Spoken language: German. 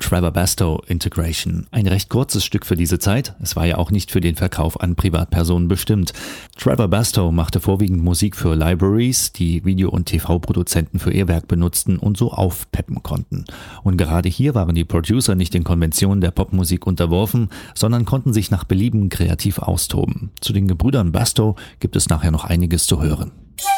Trevor Bastow Integration. Ein recht kurzes Stück für diese Zeit, es war ja auch nicht für den Verkauf an Privatpersonen bestimmt. Trevor Bastow machte vorwiegend Musik für Libraries, die Video- und TV-Produzenten für ihr Werk benutzten und so aufpeppen konnten. Und gerade hier waren die Producer nicht den Konventionen der Popmusik unterworfen, sondern konnten sich nach Belieben kreativ austoben. Zu den Gebrüdern Bastow gibt es nachher noch einiges zu hören.